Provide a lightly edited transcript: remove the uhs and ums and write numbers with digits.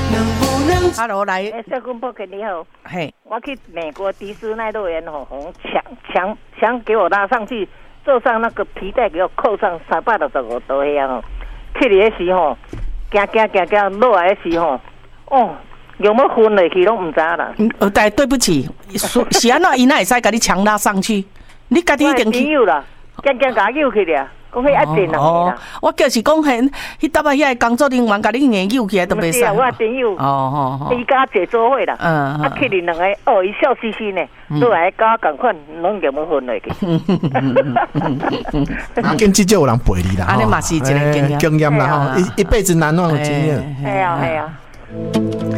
Hello， 来， 小公婆你好， 嘿， 我去美国迪士尼乐园强给我拉上去，坐上那个皮带给我扣上365度遐吼，去的时候，行落来的时候，哦，有没有昏落去拢唔知啦。 但对不起，是安怎伊哪会使甲你强拉上去？你家己一定去。 朋友啦，行甲扭去了。讲迄一定啦， 我就是讲迄搭啊，遐工作人员甲你硬扭起来都袂使。 我朋友，伊甲坐做伙啦，去恁两个，伊笑嘻嘻呢，落来甲我共款，拢就要分落去。 跟即就有人陪你啦， 安尼嘛是一个经验啦吼，一辈子难忘的经验。 系啊。